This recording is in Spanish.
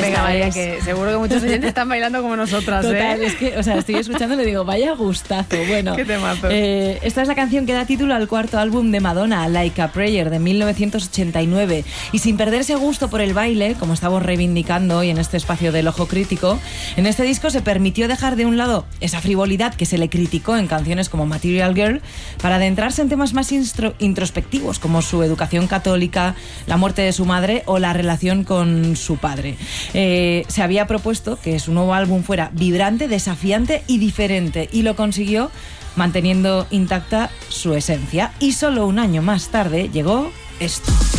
Venga, María, que seguro que muchos oyentes están bailando como nosotras. Total, es que, o sea, estoy escuchando y le digo, vaya gustazo. Bueno, qué temazo. Esta es la canción que da título al cuarto álbum de Madonna, Like a Prayer, de 1989. Y sin perder ese gusto por el baile, como estamos reivindicando hoy en este espacio del Ojo Crítico, en este disco se permitió dejar de un lado esa frivolidad que se le criticó en canciones como Material Girl para adentrarse en temas más introspectivos, como su educación católica, la muerte de su madre o la relación con su padre. Se había propuesto que su nuevo álbum fuera vibrante, desafiante y diferente, y lo consiguió manteniendo intacta su esencia. Y solo un año más tarde llegó esto.